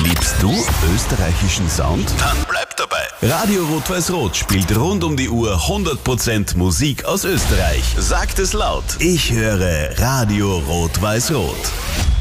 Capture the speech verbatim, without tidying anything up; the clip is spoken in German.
Liebst du österreichischen Sound? Dann bleib dabei. Radio Rot-Weiß-Rot spielt rund um die Uhr hundert Prozent Musik aus Österreich. Sagt es laut. Ich höre Radio Rot-Weiß-Rot.